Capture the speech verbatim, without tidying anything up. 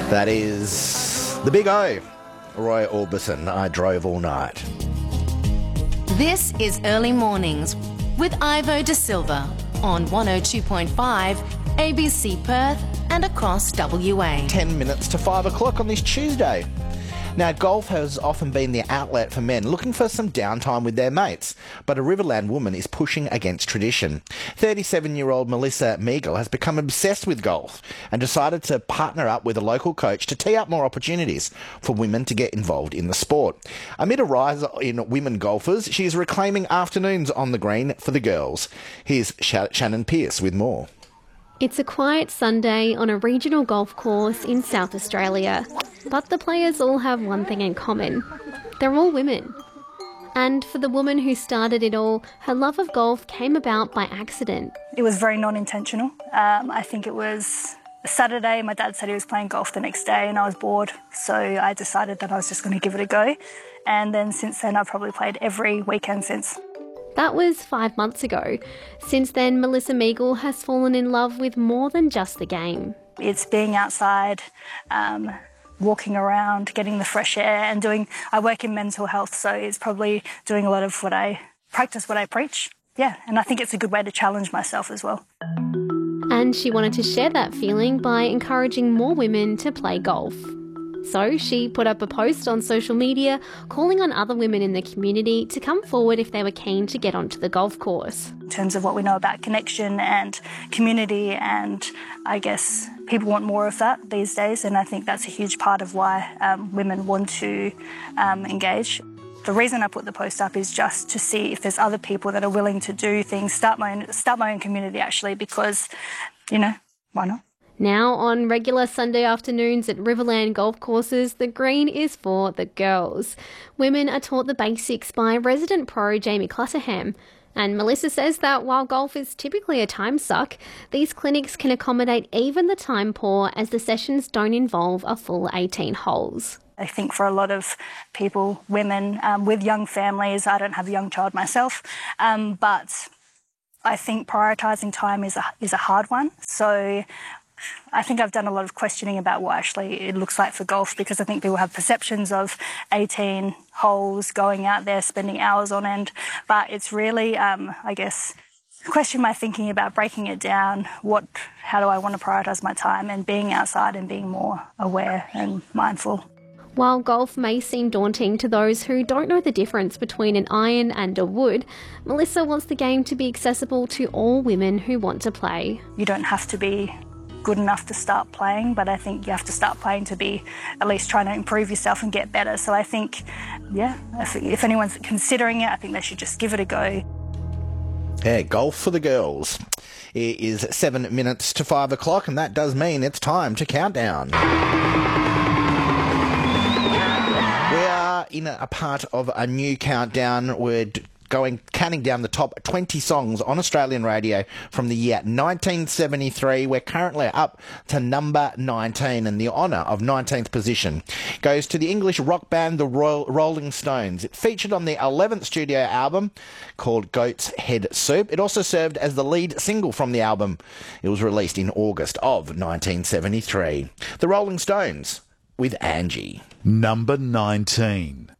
That is the Big O, Roy Orbison. I drove all night. This is Early Mornings with Ivo De Silva on one oh two point five A B C Perth and across W A. Ten minutes to five o'clock on this Tuesday. Now, golf has often been the outlet for men looking for some downtime with their mates, but a Riverland woman is pushing against tradition. thirty-seven-year-old Melissa Meagle has become obsessed with golf and decided to partner up with a local coach to tee up more opportunities for women to get involved in the sport. Amid a rise in women golfers, she is reclaiming afternoons on the green for the girls. Here's Sh- Shannon Pearce with more. It's a quiet Sunday on a regional golf course in South Australia. But the players all have one thing in common. They're all women. And for the woman who started it all, her love of golf came about by accident. It was very non-intentional. Um, I think it was a Saturday. My dad said he was playing golf the next day and I was bored. So I decided that I was just going to give it a go. And then since then, I've probably played every weekend since. That was five months ago. Since then, Melissa Meagle has fallen in love with more than just the game. It's being outside, um, walking around, getting the fresh air and doing, I work in mental health, so it's probably doing a lot of what I practice, what I preach. Yeah, and I think it's a good way to challenge myself as well. And she wanted to share that feeling by encouraging more women to play golf. So she put up a post on social media calling on other women in the community to come forward if they were keen to get onto the golf course. In terms of what we know about connection and community, and I guess people want more of that these days, and I think that's a huge part of why um, women want to um, engage. The reason I put the post up is just to see if there's other people that are willing to do things, start my own, start my own community actually, because, you know, why not? Now, on regular Sunday afternoons at Riverland golf courses, the green is for the girls. Women are taught the basics by resident pro Jamie Clutterham. And Melissa says that while golf is typically a time suck, these clinics can accommodate even the time poor as the sessions don't involve a full eighteen holes. I think for a lot of people, women um, with young families, I don't have a young child myself, um, but I think prioritising time is a, is a hard one. So I think I've done a lot of questioning about what actually it looks like for golf, because I think people have perceptions of eighteen holes, going out there, spending hours on end. But it's really, um, I guess, question my thinking about breaking it down. What, how do I want to prioritise my time, and being outside and being more aware and mindful. While golf may seem daunting to those who don't know the difference between an iron and a wood, Melissa wants the game to be accessible to all women who want to play. You don't have to be good enough to start playing, but I think you have to start playing to be at least trying to improve yourself and get better. So I think, yeah, if, if anyone's considering it, I think they should just give it a go. Yeah, golf for the girls. It is seven minutes to five o'clock, and that does mean it's time to count down. We are in a part of a new countdown. We're going counting down the top twenty songs on Australian radio from the year nineteen seventy-three. We're currently up to number nineteen, and the honour of nineteenth position goes to the English rock band The Royal Rolling Stones. It featured on the eleventh studio album called Goat's Head Soup. It also served as the lead single from the album. It was released in August of nineteen seventy-three. The Rolling Stones with Angie. Number nineteen.